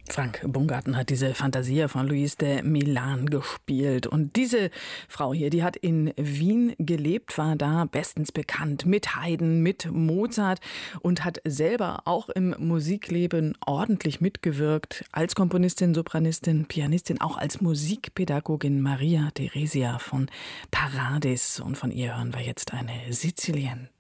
Frank Baumgarten hat diese Fantasia von Luis de Milan gespielt. Und diese Frau hier, die hat in Wien gelebt, war da bestens bekannt mit Haydn, mit Mozart und hat selber auch im Musikleben ordentlich mitgewirkt. Als Komponistin, Sopranistin, Pianistin, auch als Musikpädagogin Maria Theresia von Paradis. Und von ihr hören wir jetzt eine Sizilienne.